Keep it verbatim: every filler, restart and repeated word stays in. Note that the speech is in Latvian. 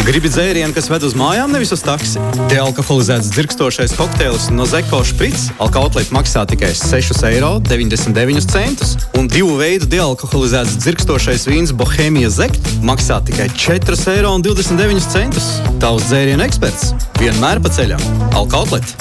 Gribi dzērienu, kas ved uz mājām, nevis uz taksi? Dealkoholizēts dzirkstošais kokteils no Zeko Šprits Alkautlet maksā tikai sešus eiro deviņdesmit deviņus centus, un divu veidu dealkoholizēts dzirkstošais vīns Bohēmija Zekt maksā tikai četrus eiro divdesmit deviņus centus. Tavs dzērienu eksperts vienmēr pa ceļam. Alkautlet.